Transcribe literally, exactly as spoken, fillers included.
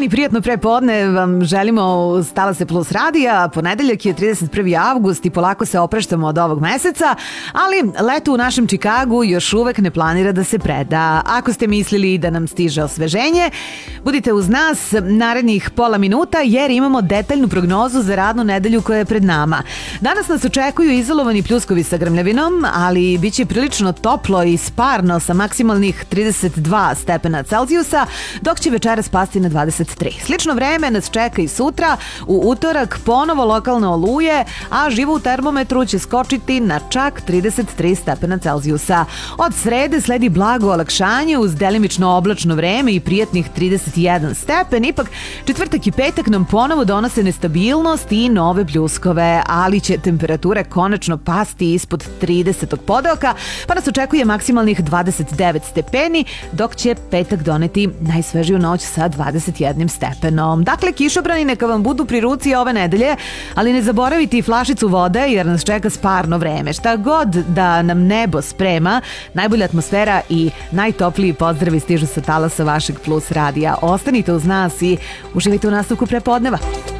dan i prijatno prepodne vam želimo s Talase Plus radija. Ponedeljak je trideset prvi avgust i polako se opraštamo od ovog meseca, ali leto u našem Čikagu još uvek ne planira da se preda. Ako ste mislili da nam stiže osveženje, budite uz nas narednih pola minuta jer imamo detaljnu prognozu za radnu nedelju koja je pred nama. Danas nas očekuju izolovani pljuskovi sa grmljavinom, ali bit će prilično toplo i sparno sa maksimalnih trideset dva stepena Celzijusa, dok će večeras pasti na dvadeset tri. Slično vreme nas čeka i sutra, u utorak ponovo lokalne oluje, a živo u termometru će skočiti na čak trideset tri stepena Celzijusa. Od srede sledi blago olakšanje uz delimično oblačno vreme i prijatnih trideset jedan stepen. Ipak četvrtak i petak nam ponovo donose nestabilnost i nove pljuskove, ali će temperature konačno pasti ispod tridesetog podeoka, pa nas očekuje maksimalnih dvadeset devet stepeni, dok će petak doneti najsvežiju noć sa dvadeset jednim stepenom. Dakle, kišobrani neka vam budu pri ruci ove nedelje, ali ne zaboravite i flašicu vode jer nas čeka sparno vreme. Šta god da nam nebo sprema, najbolja atmosfera i najtopliji pozdravi stižu sa talasa vašeg Plus radija. Ostanite uz nas i uživajte u nastavku prepodneva.